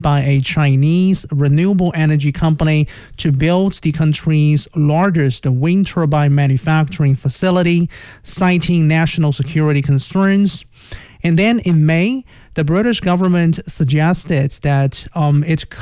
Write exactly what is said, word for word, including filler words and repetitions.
by a Chinese renewable energy company to build the country's largest wind turbine manufacturing facility, citing national security concerns. And then in May, the British government suggested that um, it